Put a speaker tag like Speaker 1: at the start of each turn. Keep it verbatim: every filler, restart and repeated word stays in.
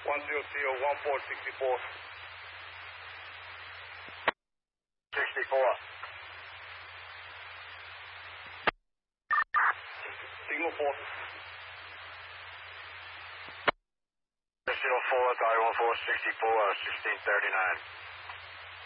Speaker 1: one zero zero one four sixty-four.
Speaker 2: sixty-four.
Speaker 1: Signal four.
Speaker 2: Zero four, Guy one four sixty-four, sixteen thirty-nine.